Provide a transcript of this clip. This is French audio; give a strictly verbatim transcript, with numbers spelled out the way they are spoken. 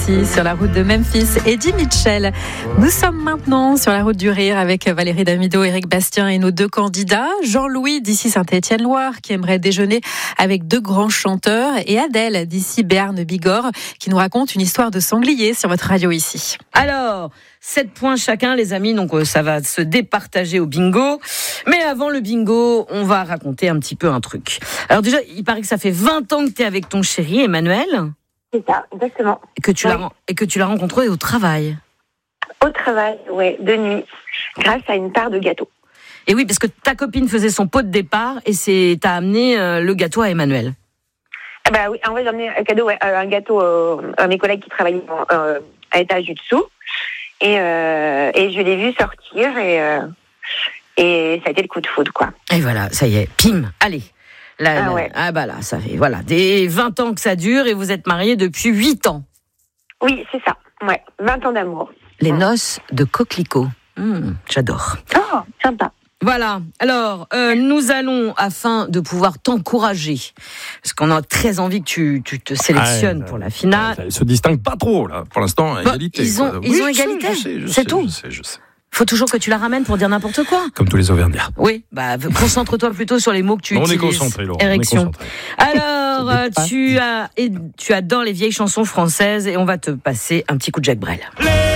Sur la route de Memphis, Eddie Mitchell. Nous sommes maintenant sur la route du rire avec Valérie Damido, Éric Bastien et nos deux candidats. Jean-Louis d'ici Saint-Étienne-Loire qui aimerait déjeuner avec deux grands chanteurs et Adèle d'ici Béarn-Bigorre qui nous raconte une histoire de sanglier sur votre radio ici. Alors, sept points chacun les amis, donc ça va se départager au bingo. Mais avant le bingo, on va raconter un petit peu un truc. Alors déjà, il paraît que ça fait vingt ans que tu es avec ton chéri Emmanuel. C'est ça, exactement. Et que tu ouais. l'as, et que tu l'as rencontré au travail. Au travail, ouais, de nuit, grâce à une part de gâteau. Et oui, parce que ta copine faisait son pot de départ et c'est, t'as amené euh, le gâteau à Emmanuel. Ah bah oui, en vrai, j'ai amené un cadeau, ouais, un gâteau euh, à mes collègues qui travaillaient euh, à l'étage du dessous. Et, euh, et je l'ai vu sortir et, euh, et ça a été le coup de foudre, quoi. Et voilà, ça y est, pim, allez. Là, ah, là, ouais. ah bah là, ça fait voilà, des vingt ans que ça dure et vous êtes mariés depuis huit ans. Oui, c'est ça, ouais, vingt ans d'amour. Les noces de coquelicot. Mmh, j'adore. Oh, sympa. Voilà, alors euh, nous allons, afin de pouvoir t'encourager, parce qu'on a très envie que tu, tu te sélectionnes ah, pour la finale. Ça ne se distingue pas trop, là, pour l'instant, à bah, égalité. Ils ont, quoi. ils oui, ont égalité, je sais, je c'est sais, tout. Je sais, je sais. Faut toujours que tu la ramènes pour dire n'importe quoi. Comme tous les Auvergnats. Oui, bah concentre-toi plutôt sur les mots que tu on utilises. On est concentré, Laurent. Érection. On est concentré. Alors, tu as, et tu adores les vieilles chansons françaises et on va te passer un petit coup de Jacques Brel. Les